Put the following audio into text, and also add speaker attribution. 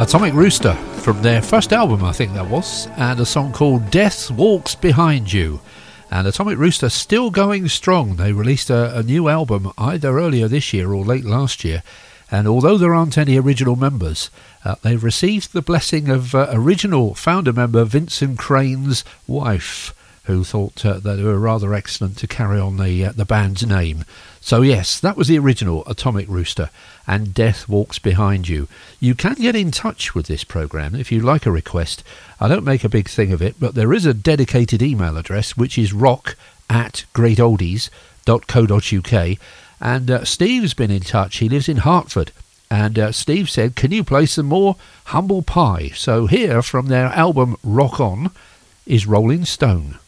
Speaker 1: Atomic Rooster from their first album, I think that was, and a song called Death Walks Behind You. And Atomic Rooster still going strong. They released a new album either earlier this year or late last year, and although there aren't any original members, they've received the blessing of original founder member Vincent Crane's wife, who thought that they were rather excellent to carry on the band's name. So yes, that was the original Atomic Rooster and Death Walks Behind You. You can get in touch with this programme if you like a request. I don't make a big thing of it, but there is a dedicated email address, which is rock@greatoldies.co.uk. And Steve's been in touch. He lives in Hertford. And Steve said, can you play some more Humble Pie? So here from their album Rock On is Rolling Stone.